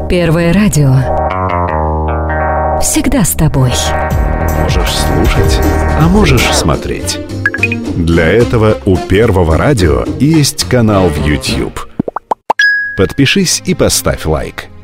Первое радио. Всегда с тобой. Можешь слушать, а можешь смотреть. Для этого у Первого радио есть канал в YouTube. Подпишись и поставь лайк.